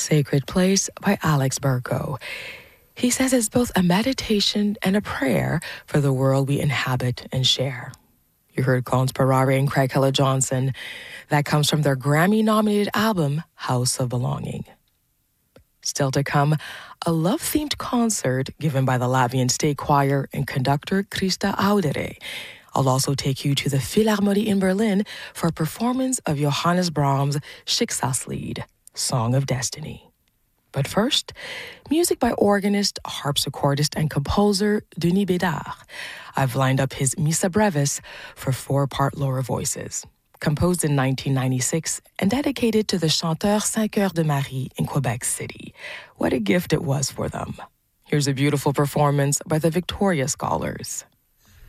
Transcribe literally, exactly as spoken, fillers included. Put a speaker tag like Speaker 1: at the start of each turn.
Speaker 1: Sacred Place by Alex Burko. He says it's both a meditation and a prayer for the world we inhabit and share. You heard Clones Parare and Craig Hella Johnson. That comes from their Grammy-nominated album, House of Belonging. Still to come, a love-themed concert given by the Latvian State Choir and conductor Krista Audere. I'll also take you to the Philharmonie in Berlin for a performance of Johannes Brahms' Schicksalslied, Song of Destiny. But first, music by organist, harpsichordist, and composer Denis Bédard. I've lined up his Missa Brevis for four-part lower voices, composed in nineteen ninety-six and dedicated to the Chanteur Cinq Heures de Marie in Quebec City. What a gift it was for them. Here's a beautiful performance by the Victoria Scholars.